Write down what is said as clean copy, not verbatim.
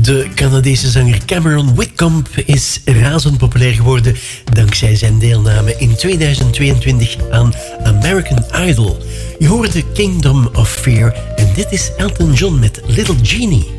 De Canadese zanger Cameron Whitcomb is razend populair geworden dankzij zijn deelname in 2022 aan American Idol. Je hoorde Kingdom of Fear en dit is Elton John met Little Genie.